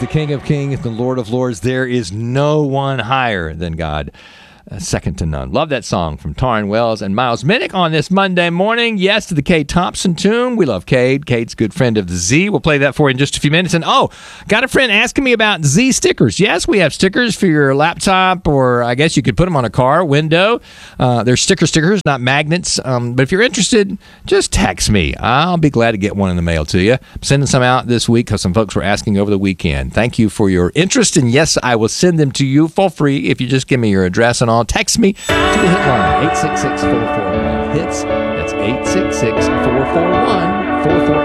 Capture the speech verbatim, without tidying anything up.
the King of Kings, the Lord of Lords. There is no one higher than God. Uh, second to none. Love that song from Taryn Wells and Miles Minnick on this Monday morning. Yes to the Cade Thompson tune. We love Cade. Cade's a good friend of the Z. We'll play that for you in just a few minutes. And oh, got a friend asking me about Z stickers. Yes, we have stickers for your laptop, or I guess you could put them on a car window. Uh, they're sticker stickers, not magnets. Um, but if you're interested, just text me. I'll be glad to get one in the mail to you. I'm sending some out this week because some folks were asking over the weekend. Thank you for your interest. And yes, I will send them to you for free if you just give me your address and all. Text me to the hit line, eight six six, four four one, HITS. That's eight six six, four four one, four four